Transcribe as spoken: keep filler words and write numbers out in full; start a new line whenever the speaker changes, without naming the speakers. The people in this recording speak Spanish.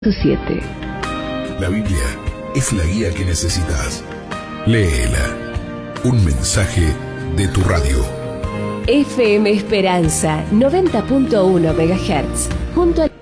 siete.
La Biblia es la guía que necesitas. Léela. Un mensaje de tu radio.
F M Esperanza noventa punto uno megahertz. Junto a